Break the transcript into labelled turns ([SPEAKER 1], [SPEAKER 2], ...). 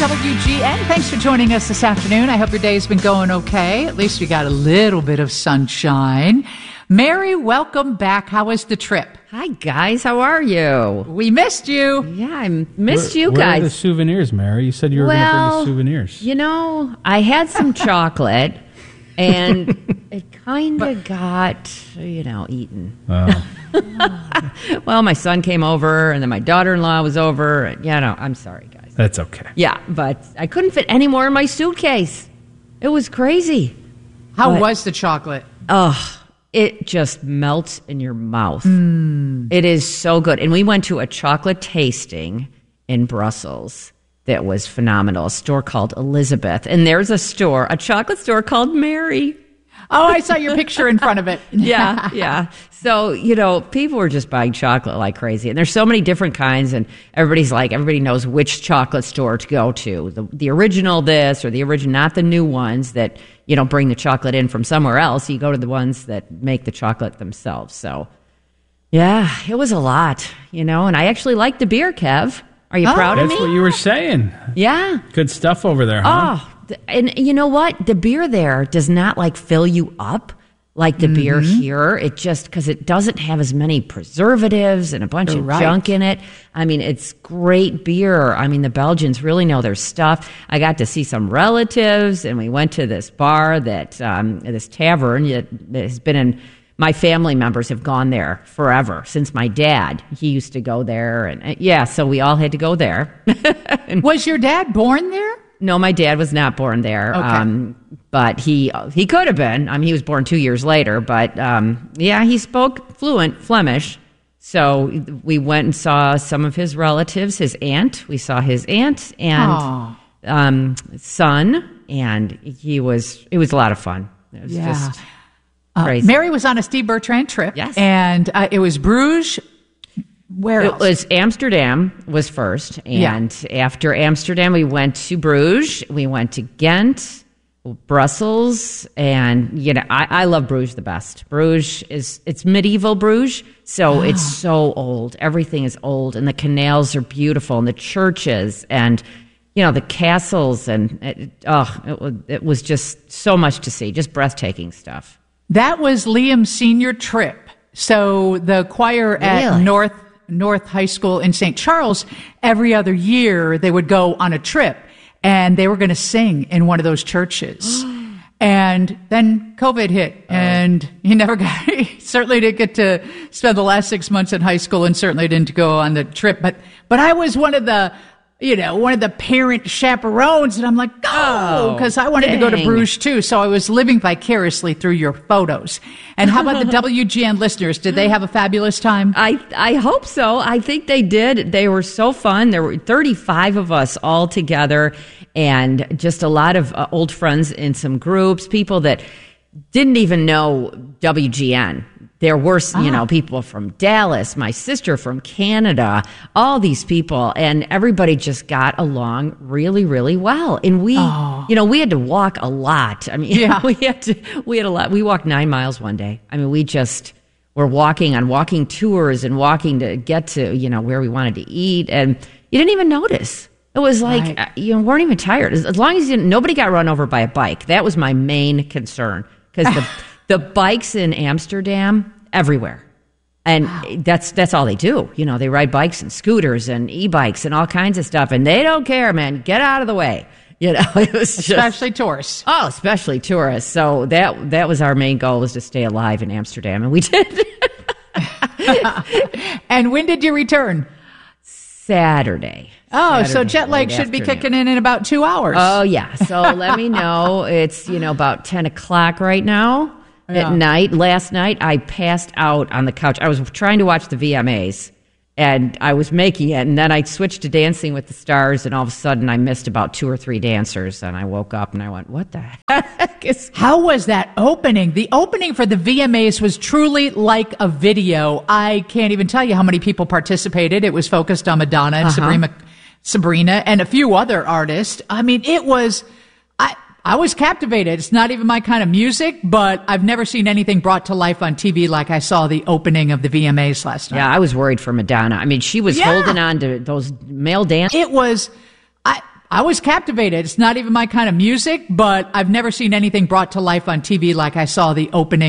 [SPEAKER 1] WGN. Thanks for joining us this afternoon. I hope your day's been going okay. At least you got a little bit of sunshine. Mary, welcome back. How was the trip?
[SPEAKER 2] Hi, guys. How are you?
[SPEAKER 1] We missed you.
[SPEAKER 2] Yeah, I missed you
[SPEAKER 3] Where
[SPEAKER 2] guys.
[SPEAKER 3] are the souvenirs, Mary? You said you were going to bring the souvenirs.
[SPEAKER 2] You know, I had some chocolate, and it kind of got, eaten.
[SPEAKER 3] Oh.
[SPEAKER 2] Well, my son came over, and then my daughter-in-law was over. And, I'm sorry, guys.
[SPEAKER 3] That's okay.
[SPEAKER 2] Yeah, but I couldn't fit any more in my suitcase. It was crazy.
[SPEAKER 1] How was the chocolate?
[SPEAKER 2] Oh, it just melts in your mouth. It is so good. And we went to a chocolate tasting in Brussels that was phenomenal, a store called Elizabeth. And there's a chocolate store called Mary.
[SPEAKER 1] Oh, I saw your picture in front of it.
[SPEAKER 2] Yeah. So, people were just buying chocolate like crazy. And there's so many different kinds, and everybody knows which chocolate store to go to. The original this or the original, not the new ones that, bring the chocolate in from somewhere else. You go to the ones that make the chocolate themselves. So, yeah, it was a lot, and I actually liked the beer, Kev. Are you proud of me?
[SPEAKER 3] That's what you were saying.
[SPEAKER 2] Yeah.
[SPEAKER 3] Good stuff over there, huh?
[SPEAKER 2] Oh, and you know what? The beer there does not fill you up like the beer here. It just, because it doesn't have as many preservatives and a bunch of junk in it. I mean, it's great beer. I mean, the Belgians really know their stuff. I got to see some relatives, and we went to this bar this tavern that has been in. My family members have gone there forever, since my dad. He used to go there. And so we all had to go there.
[SPEAKER 1] Was your dad born there?
[SPEAKER 2] No, my dad was not born there.
[SPEAKER 1] Okay.
[SPEAKER 2] But he could have been. I mean, he was born 2 years later. But, he spoke fluent Flemish. So we went and saw some of his relatives, his aunt. We saw his aunt and son. And it was a lot of fun. It was just crazy.
[SPEAKER 1] Mary was on a Steve Bertrand trip.
[SPEAKER 2] Yes.
[SPEAKER 1] And it was Bruges. Where else?
[SPEAKER 2] It was Amsterdam was first, and after Amsterdam, we went to Bruges, we went to Ghent, Brussels, and I love Bruges the best. Bruges it's medieval Bruges, so it's so old. Everything is old, and the canals are beautiful, and the churches, and the castles, and it was just so much to see, just breathtaking stuff.
[SPEAKER 1] That was Liam's senior trip. So the choir at North High School in St. Charles, every other year they would go on a trip, and they were going to sing in one of those churches. And then COVID hit, and he certainly didn't get to spend the last 6 months in high school, and certainly didn't go on the trip. But I was one of the parent chaperones, and I'm like, because I wanted to go to Bruges too. So I was living vicariously through your photos. And how about the WGN listeners? Did they have a fabulous time?
[SPEAKER 2] I hope so. I think they did. They were so fun. There were 35 of us all together, and just a lot of old friends in some groups, people that didn't even know WGN. There were, people from Dallas, my sister from Canada, all these people, and everybody just got along really, really well. And we had to walk a lot. I mean, we had a lot. We walked 9 miles one day. I mean, we just were walking on walking tours and walking to get to, where we wanted to eat. And you didn't even notice. It was like, you weren't even tired. As long as nobody got run over by a bike. That was my main concern. Because the bikes in Amsterdam, everywhere. And that's all they do. They ride bikes and scooters and e-bikes and all kinds of stuff. And they don't care, man. Get out of the way. It was just,
[SPEAKER 1] especially tourists.
[SPEAKER 2] Oh, especially tourists. So that was our main goal, was to stay alive in Amsterdam. And we did.
[SPEAKER 1] And when did you return?
[SPEAKER 2] Saturday.
[SPEAKER 1] So jet lag should be kicking in about 2 hours.
[SPEAKER 2] Oh, yeah. So let me know. It's, about 10 o'clock right now at night. Last night, I passed out on the couch. I was trying to watch the VMAs, and I was making it, and then I switched to Dancing with the Stars, and all of a sudden, I missed about 2 or 3 dancers, and I woke up, and I went, what the heck is...
[SPEAKER 1] How was that opening? The opening for the VMAs was truly like a video. I can't even tell you how many people participated. It was focused on Madonna and Sabrina and a few other artists. I mean, it was, I was captivated. It's not even my kind of music, but I've never seen anything brought to life on TV like I saw the opening of the VMAs last night.
[SPEAKER 2] Yeah, I was worried for Madonna. I mean, she was holding on to those male dancers.
[SPEAKER 1] It was, I was captivated. It's not even my kind of music, but I've never seen anything brought to life on TV like I saw the opening